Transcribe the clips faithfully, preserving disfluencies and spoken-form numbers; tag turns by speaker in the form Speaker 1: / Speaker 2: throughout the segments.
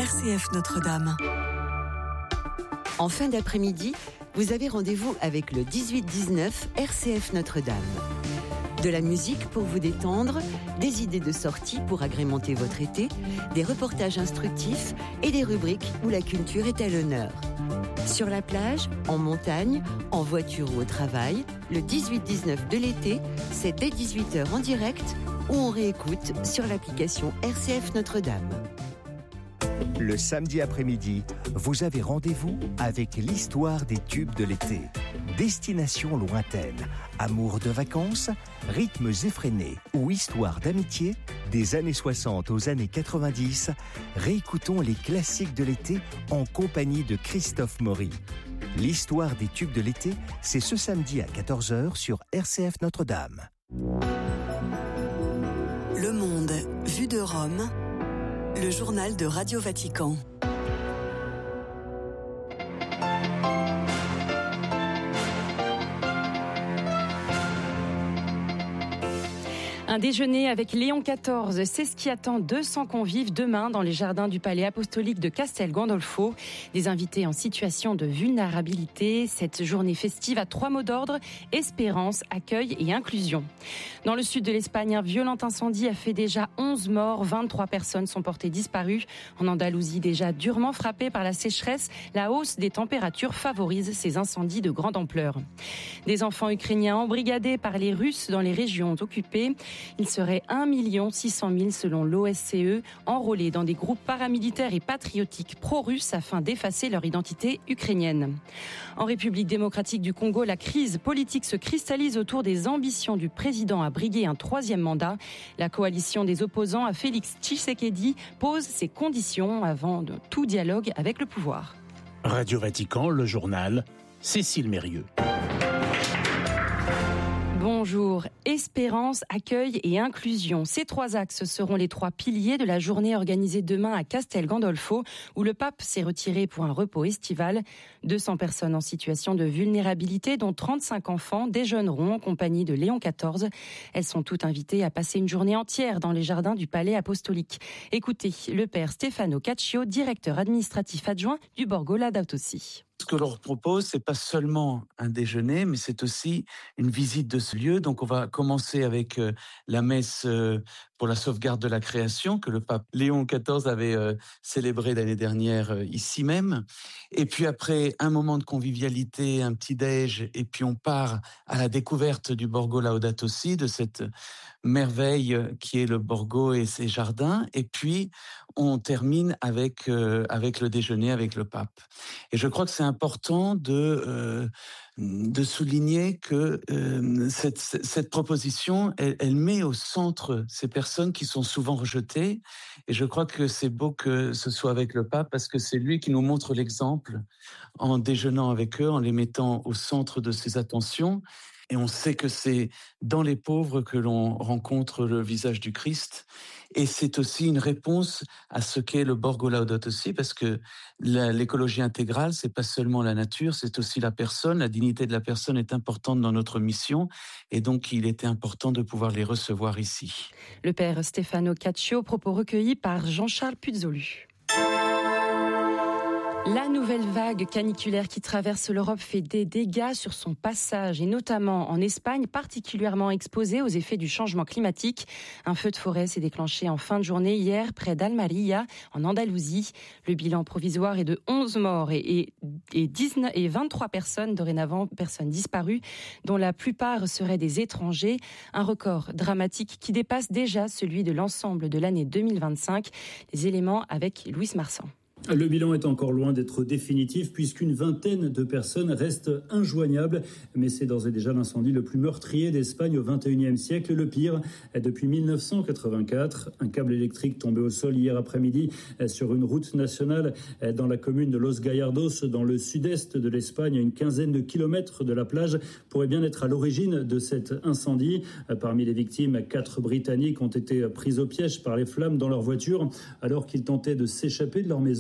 Speaker 1: R C F Notre-Dame.
Speaker 2: En fin d'après-midi, vous avez rendez-vous avec le dix-huit dix-neuf R C F Notre-Dame. De la musique pour vous détendre, des idées de sortie pour agrémenter votre été, des reportages instructifs et des rubriques où la culture est à l'honneur. Sur la plage, en montagne, en voiture ou au travail, le dix-huit dix-neuf de l'été, c'est dès dix-huit heures en direct ou on réécoute sur l'application R C F Notre-Dame.
Speaker 3: Le samedi après-midi, vous avez rendez-vous avec l'histoire des tubes de l'été. Destination lointaine, amour de vacances, rythmes effrénés ou histoire d'amitié, des années soixante aux années quatre-vingt-dix, réécoutons les classiques de l'été en compagnie de Christophe Maury. L'histoire des tubes de l'été, c'est ce samedi à quatorze heures sur R C F Notre-Dame.
Speaker 1: Le Monde, vu de Rome, le journal de Radio Vatican.
Speaker 4: Un déjeuner avec Léon quatorze, c'est ce qui attend deux cents convives demain dans les jardins du palais apostolique de Castel Gandolfo. Des invités en situation de vulnérabilité. Cette journée festive a trois mots d'ordre: espérance, accueil et inclusion. Dans le sud de l'Espagne, un violent incendie a fait déjà onze morts. vingt-trois personnes sont portées disparues. En Andalousie, déjà durement frappée par la sécheresse, la hausse des températures favorise ces incendies de grande ampleur. Des enfants ukrainiens embrigadés par les Russes dans les régions occupées. Il serait un million six cent mille selon l'O S C E, enrôlés dans des groupes paramilitaires et patriotiques pro-russes afin d'effacer leur identité ukrainienne. En République démocratique du Congo, la crise politique se cristallise autour des ambitions du président à briguer un troisième mandat. La coalition des opposants à Félix Tshisekedi pose ses conditions avant de tout dialogue avec le pouvoir.
Speaker 5: Radio Vatican, le journal, Cécile Mérieux.
Speaker 4: Bonjour, espérance, accueil et inclusion. Ces trois axes seront les trois piliers de la journée organisée demain à Castel Gandolfo, où le pape s'est retiré pour un repos estival. deux cents personnes en situation de vulnérabilité, dont trente-cinq enfants, déjeuneront en compagnie de Léon quatorze. Elles sont toutes invitées à passer une journée entière dans les jardins du palais apostolique. Écoutez le père Stefano Caccio, directeur administratif adjoint du Borgo Laudato Si.
Speaker 6: Ce que l'on propose, c'est pas seulement un déjeuner, mais c'est aussi une visite de ce lieu. Donc, on va commencer avec euh, la messe euh, pour la sauvegarde de la création que le pape Léon quatorze avait euh, célébré l'année dernière euh, ici même. Et puis après, un moment de convivialité, un petit déj, et puis on part à la découverte du Borgo Laudato Si, de cette merveille qui est le Borgo et ses jardins. Et puis, on termine avec euh, avec le déjeuner avec le pape. Et je crois que c'est important de euh, de souligner que euh, cette cette proposition, elle, elle met au centre ces personnes qui sont souvent rejetées. Et je crois que c'est beau que ce soit avec le pape, parce que c'est lui qui nous montre l'exemple en déjeunant avec eux, en les mettant au centre de ses attentions. Et on sait que c'est dans les pauvres que l'on rencontre le visage du Christ. Et c'est aussi une réponse à ce qu'est le Borgo Laudato Si, parce que la, l'écologie intégrale, c'est pas seulement la nature, c'est aussi la personne. La dignité de la personne est importante dans notre mission. Et donc, il était important de pouvoir les recevoir ici.
Speaker 4: Le père Stefano Caccio, propos recueillis par Jean-Charles Puzzolu. La nouvelle vague caniculaire qui traverse l'Europe fait des dégâts sur son passage, et notamment en Espagne, particulièrement exposée aux effets du changement climatique. Un feu de forêt s'est déclenché en fin de journée hier près d'Almería, en Andalousie. Le bilan provisoire est de onze morts et, et, et, dix-neuf, et vingt-trois personnes, dorénavant personnes disparues, dont la plupart seraient des étrangers. Un record dramatique qui dépasse déjà celui de l'ensemble de l'année deux mille vingt-cinq. Les éléments avec Louis Marsan.
Speaker 7: Le bilan est encore loin d'être définitif puisqu'une vingtaine de personnes restent injoignables. Mais c'est d'ores et déjà l'incendie le plus meurtrier d'Espagne au vingt et unième siècle. Le pire, depuis mille neuf cent quatre-vingt-quatre. Un câble électrique tombé au sol hier après-midi sur une route nationale dans la commune de Los Gallardos, dans le sud-est de l'Espagne, à une quinzaine de kilomètres de la plage, pourrait bien être à l'origine de cet incendie. Parmi les victimes, quatre Britanniques ont été pris au piège par les flammes dans leur voiture alors qu'ils tentaient de s'échapper de leur maison.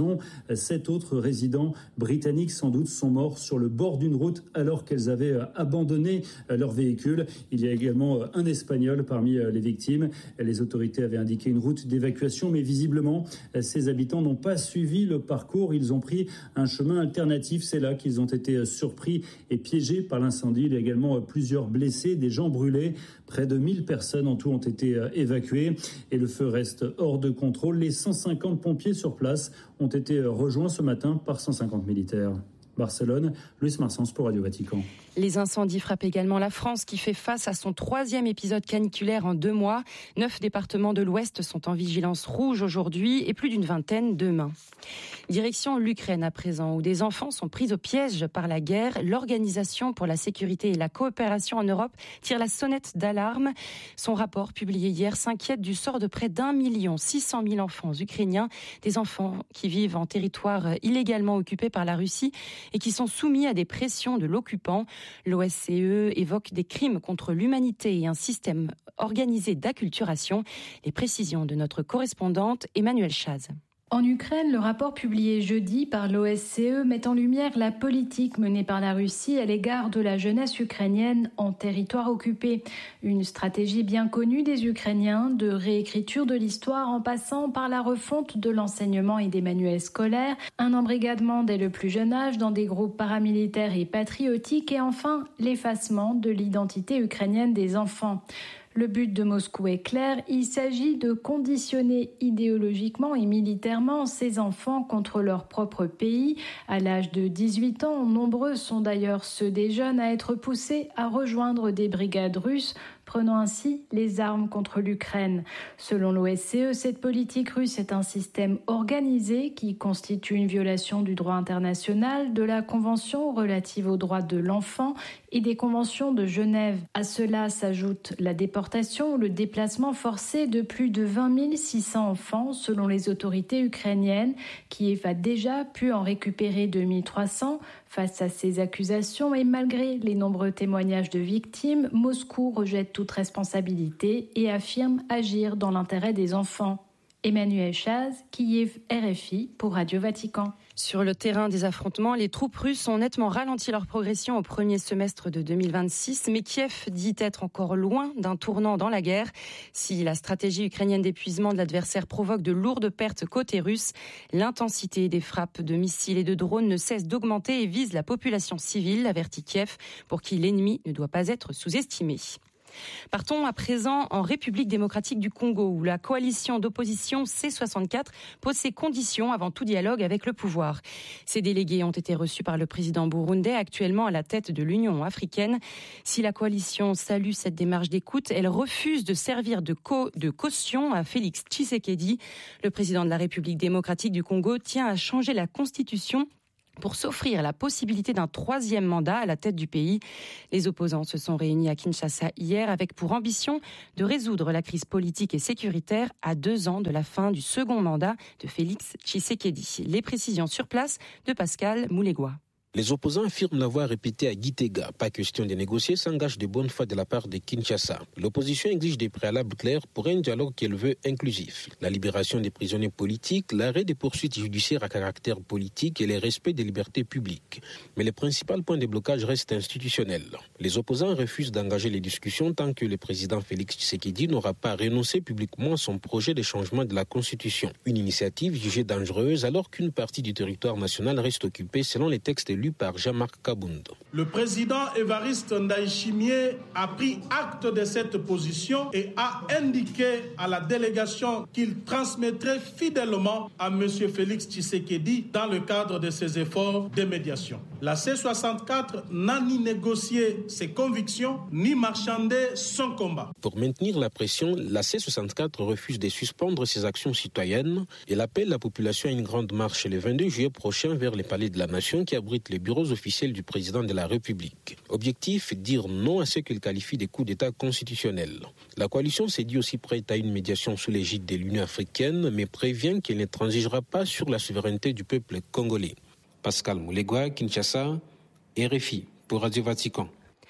Speaker 7: prison. Sept autres résidents britanniques, sans doute, sont morts sur le bord d'une route alors qu'elles avaient abandonné leur véhicule. Il y a également un Espagnol parmi les victimes. Les autorités avaient indiqué une route d'évacuation, mais visiblement, ces habitants n'ont pas suivi le parcours. Ils ont pris un chemin alternatif. C'est là qu'ils ont été surpris et piégés par l'incendie. Il y a également plusieurs blessés, des gens brûlés. Près de mille personnes en tout ont été évacuées et le feu reste hors de contrôle. Les cent cinquante pompiers sur place ont été rejoints ce matin par cent cinquante militaires. Barcelone, Luis Marsens pour Radio Vatican.
Speaker 4: Les incendies frappent également la France qui fait face à son troisième épisode caniculaire en deux mois. Neuf départements de l'Ouest sont en vigilance rouge aujourd'hui et plus d'une vingtaine demain. Direction l'Ukraine à présent, où des enfants sont pris au piège par la guerre. L'Organisation pour la sécurité et la coopération en Europe tire la sonnette d'alarme. Son rapport publié hier s'inquiète du sort de près d'un million six cent mille enfants ukrainiens, des enfants qui vivent en territoire illégalement occupé par la Russie et qui sont soumis à des pressions de l'occupant. L'O S C E évoque des crimes contre l'humanité et un système organisé d'acculturation. Les précisions de notre correspondante Emmanuelle Chaz.
Speaker 8: En Ukraine, le rapport publié jeudi par l'O S C E met en lumière la politique menée par la Russie à l'égard de la jeunesse ukrainienne en territoire occupé. Une stratégie bien connue des Ukrainiens de réécriture de l'histoire en passant par la refonte de l'enseignement et des manuels scolaires, un embrigadement dès le plus jeune âge dans des groupes paramilitaires et patriotiques et enfin l'effacement de l'identité ukrainienne des enfants. Le but de Moscou est clair, il s'agit de conditionner idéologiquement et militairement ces enfants contre leur propre pays. À l'âge de dix-huit ans, nombreux sont d'ailleurs ceux des jeunes à être poussés à rejoindre des brigades russes, prenant ainsi les armes contre l'Ukraine. Selon l'O S C E, cette politique russe est un système organisé qui constitue une violation du droit international, de la Convention relative aux droits de l'enfant et des conventions de Genève. À cela s'ajoute la déportation ou le déplacement forcé de plus de vingt mille six cents enfants selon les autorités ukrainiennes. Kiev a déjà pu en récupérer deux mille trois cents. Face à ces accusations et malgré les nombreux témoignages de victimes, Moscou rejette toute responsabilité et affirme agir dans l'intérêt des enfants. Emmanuelle Chaz, Kiev, R F I pour Radio Vatican.
Speaker 4: Sur le terrain des affrontements, les troupes russes ont nettement ralenti leur progression au premier semestre de deux mille vingt-six, mais Kiev dit être encore loin d'un tournant dans la guerre. Si la stratégie ukrainienne d'épuisement de l'adversaire provoque de lourdes pertes côté russe, l'intensité des frappes de missiles et de drones ne cesse d'augmenter et vise la population civile, avertit Kiev, pour qui l'ennemi ne doit pas être sous-estimé. Partons à présent en République démocratique du Congo, où la coalition d'opposition C soixante-quatre pose ses conditions avant tout dialogue avec le pouvoir. Ces délégués ont été reçus par le président burundais, actuellement à la tête de l'Union africaine. Si la coalition salue cette démarche d'écoute, elle refuse de servir de, co- de caution à Félix Tshisekedi. Le président de la République démocratique du Congo tient à changer la constitution pour s'offrir la possibilité d'un troisième mandat à la tête du pays. Les opposants se sont réunis à Kinshasa hier avec pour ambition de résoudre la crise politique et sécuritaire à deux ans de la fin du second mandat de Félix Tshisekedi. Les précisions sur place de Pascal Moulégois.
Speaker 9: Les opposants affirment l'avoir répété à Gitega. Pas question de négocier sans gage de bonne foi de la part de Kinshasa. L'opposition exige des préalables clairs pour un dialogue qu'elle veut inclusif. La libération des prisonniers politiques, l'arrêt des poursuites judiciaires à caractère politique et le respect des libertés publiques. Mais le principal point de blocage reste institutionnel. Les opposants refusent d'engager les discussions tant que le président Félix Tshisekedi n'aura pas renoncé publiquement à son projet de changement de la Constitution. Une initiative jugée dangereuse alors qu'une partie du territoire national reste occupée selon les textes élus par Jean-Marc Kabound.
Speaker 10: Le président Évariste Ndayishimiye a pris acte de cette position et a indiqué à la délégation qu'il transmettrait fidèlement à M. Félix Tshisekedi dans le cadre de ses efforts de médiation. La C soixante-quatre n'a ni négocié ses convictions, ni marchandé son combat.
Speaker 9: Pour maintenir la pression, la C soixante-quatre refuse de suspendre ses actions citoyennes. Elle appelle la population à une grande marche le vingt-deux juillet prochain vers le Palais de la Nation qui abrite les bureaux officiels du président de la République. Objectif, dire non à ce qu'il qualifie de coup d'État constitutionnel. La coalition s'est dit aussi prête à une médiation sous l'égide de l'Union africaine, mais prévient qu'elle ne transigera pas sur la souveraineté du peuple congolais. Pascal Moulégois, Kinshasa, R F I, pour Radio Vatican.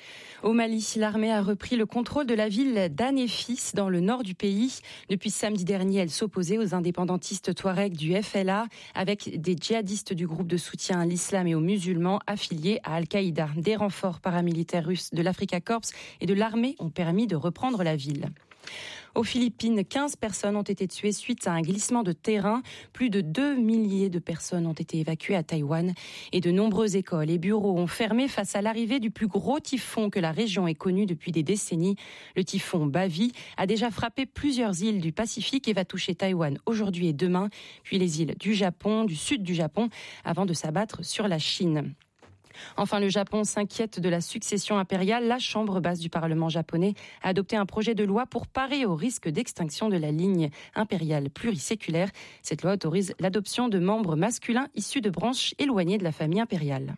Speaker 4: Au Mali, l'armée a repris le contrôle de la ville d'Anéfis dans le nord du pays. Depuis samedi dernier, elle s'opposait aux indépendantistes touaregs du F L A avec des djihadistes du groupe de soutien à l'islam et aux musulmans affiliés à Al-Qaïda. Des renforts paramilitaires russes de l'Africa Corps et de l'armée ont permis de reprendre la ville. Aux Philippines, quinze personnes ont été tuées suite à un glissement de terrain. Plus de deux milliers de personnes ont été évacuées à Taïwan et de nombreuses écoles et bureaux ont fermé face à l'arrivée du plus gros typhon que la région ait connu depuis des décennies. Le typhon Bavi a déjà frappé plusieurs îles du Pacifique et va toucher Taïwan aujourd'hui et demain, puis les îles du Japon, du sud du Japon, avant de s'abattre sur la Chine. Enfin, le Japon s'inquiète de la succession impériale. La Chambre basse du Parlement japonais a adopté un projet de loi pour parer au risque d'extinction de la ligne impériale pluriséculaire. Cette loi autorise l'adoption de membres masculins issus de branches éloignées de la famille impériale.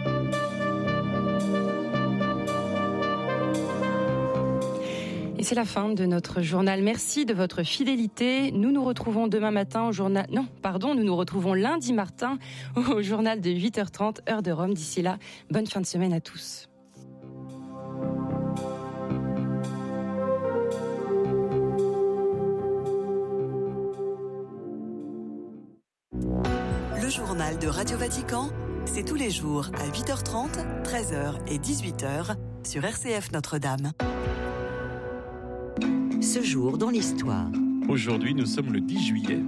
Speaker 4: Et c'est la fin de notre journal. Merci de votre fidélité. Nous nous retrouvons demain matin au journal... Non, pardon, nous nous retrouvons lundi matin au journal de huit heures trente, heure de Rome. D'ici là, bonne fin de semaine à tous.
Speaker 1: Le journal de Radio Vatican, c'est tous les jours à huit heures trente, treize heures et dix-huit heures sur R C F Notre-Dame.
Speaker 2: Ce jour dans l'histoire.
Speaker 11: Aujourd'hui, nous sommes le dix juillet.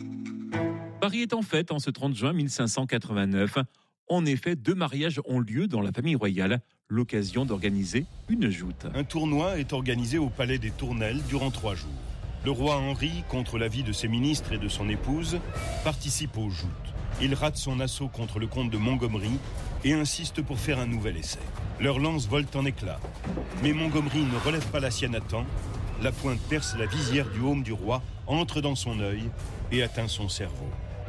Speaker 11: Paris est en fête en ce trente juin mille cinq cent quatre-vingt-neuf. En effet, deux mariages ont lieu dans la famille royale, l'occasion d'organiser une joute.
Speaker 12: Un tournoi est organisé au Palais des Tournelles durant trois jours. Le roi Henri, contre l'avis de ses ministres et de son épouse, participe aux joutes. Il rate son assaut contre le comte de Montgomery et insiste pour faire un nouvel essai. Leurs lances volent en éclats. Mais Montgomery ne relève pas la sienne à temps. La pointe perce la visière du aume du roi, entre dans son œil et atteint son cerveau.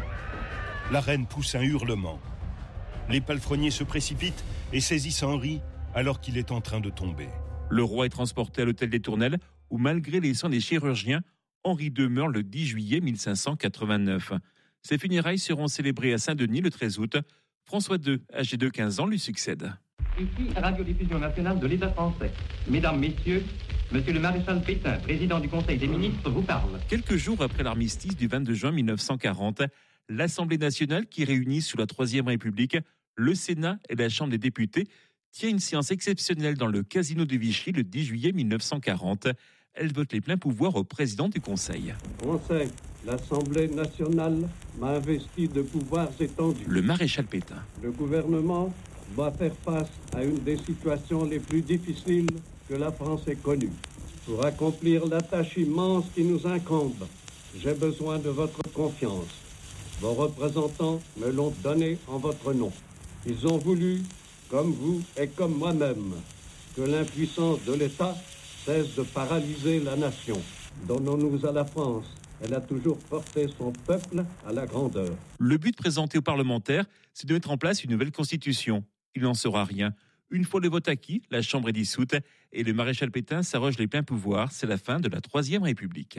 Speaker 12: La reine pousse un hurlement. Les palefreniers se précipitent et saisissent Henri alors qu'il est en train de tomber.
Speaker 11: Le roi est transporté à l'hôtel des Tournelles où, malgré les soins des chirurgiens, Henri deux meurt le dix juillet mille cinq cent quatre-vingt-neuf. Ses funérailles seront célébrées à Saint-Denis le treize août. François deux, âgé de quinze ans, lui succède.
Speaker 13: Ici, Radiodiffusion nationale de l'État français. Mesdames, Messieurs, Monsieur le maréchal Pétain, président du Conseil des ministres, vous parle.
Speaker 11: Quelques jours après l'armistice du vingt-deux juin mille neuf cent quarante, l'Assemblée nationale, qui réunit sous la Troisième République le Sénat et la Chambre des députés, tient une séance exceptionnelle dans le casino de Vichy le dix juillet mille neuf cent quarante. Elle vote les pleins pouvoirs au président du Conseil.
Speaker 14: Conseil, l'Assemblée nationale m'a investi de pouvoirs étendus.
Speaker 11: Le maréchal Pétain.
Speaker 14: Le gouvernement va faire face à une des situations les plus difficiles que la France ait connue. Pour accomplir la tâche immense qui nous incombe, j'ai besoin de votre confiance. Vos représentants me l'ont donnée en votre nom. Ils ont voulu, comme vous et comme moi-même, que l'impuissance de l'État cesse de paralyser la nation. Donnons-nous à la France. Elle a toujours porté son peuple à la grandeur.
Speaker 11: Le but présenté aux parlementaires, c'est de mettre en place une nouvelle constitution. Il n'en sera rien. Une fois le vote acquis, la Chambre est dissoute et le maréchal Pétain s'arroge les pleins pouvoirs. C'est la fin de la Troisième République.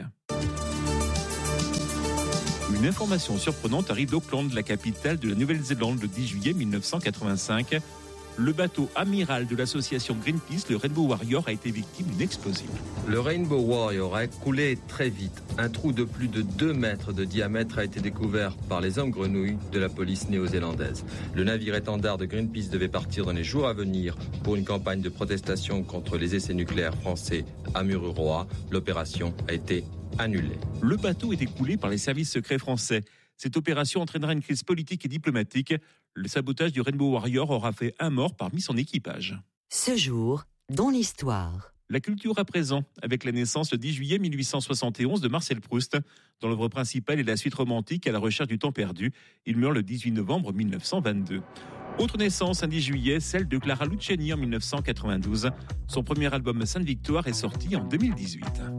Speaker 11: Une information surprenante arrive d'Auckland, la capitale de la Nouvelle-Zélande, le dix juillet mille neuf cent quatre-vingt-cinq. Le bateau amiral de l'association Greenpeace, le Rainbow Warrior, a été victime d'une explosion.
Speaker 15: Le Rainbow Warrior a coulé très vite. Un trou de plus de deux mètres de diamètre a été découvert par les hommes grenouilles de la police néo-zélandaise. Le navire étendard de Greenpeace devait partir dans les jours à venir pour une campagne de protestation contre les essais nucléaires français à Mururoa. L'opération a été annulée.
Speaker 11: Le bateau était coulé par les services secrets français. Cette opération entraînera une crise politique et diplomatique. Le sabotage du Rainbow Warrior aura fait un mort parmi son équipage.
Speaker 2: Ce jour, dans l'histoire.
Speaker 11: La culture à présent, avec la naissance le dix juillet mille huit cent soixante et onze de Marcel Proust, dont l'œuvre principale est la suite romantique à la recherche du temps perdu. Il meurt le dix-huit novembre mille neuf cent vingt-deux. Autre naissance, un dix juillet, celle de Clara Luciani en mille neuf cent quatre-vingt-douze. Son premier album Sainte Victoire est sorti en deux mille dix-huit.